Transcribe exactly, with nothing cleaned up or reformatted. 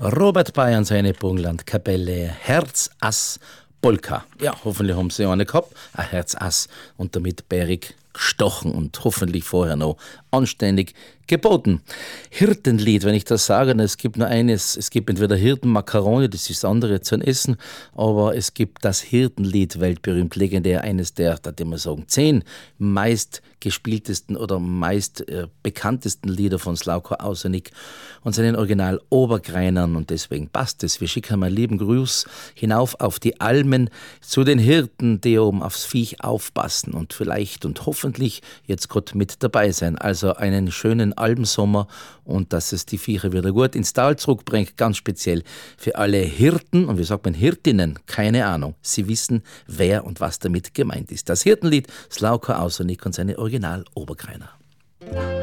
Robert Bayern, seine Burgenlandkapelle, Herz, Ass, Polka. Ja, hoffentlich haben sie eine gehabt, ein Herz, Ass und damit bärig gestochen und hoffentlich vorher noch anständig geboten. Hirtenlied, wenn ich das sage, es gibt nur eines, es gibt entweder Hirtenmakaroni, das ist das andere zum Essen, aber es gibt das Hirtenlied, weltberühmt, legendär, eines der, da würde man sagen, zehn meist gespieltesten oder meist äh, bekanntesten Lieder von Slavko Ausenik und seinen Original Obergreinern, und deswegen passt es. Wir schicken mal lieben Gruß hinauf auf die Almen zu den Hirten, die oben aufs Viech aufpassen und vielleicht und hoffentlich jetzt Gott mit dabei sein. Also einen schönen Albensommer und dass es die Viecher wieder gut ins Tal zurückbringt, ganz speziell für alle Hirten und wie sagt man Hirtinnen, keine Ahnung. Sie wissen, wer und was damit gemeint ist. Das Hirtenlied Slavko Ausenik und seine Original Obergreiner.